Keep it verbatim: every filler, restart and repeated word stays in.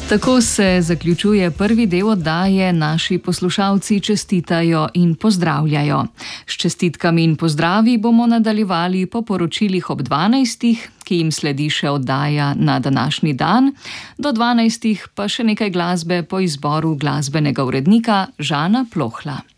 Tako se zaključuje prvi del oddaje. Naši poslušalci čestitajo in pozdravljajo. S čestitkami in pozdravi bomo nadaljevali po poročilih ob dvanajstih, ki jim sledi še oddaja Na današnji dan, do dvanajstih pa še nekaj glasbe po izboru glasbenega urednika Žana Plohla.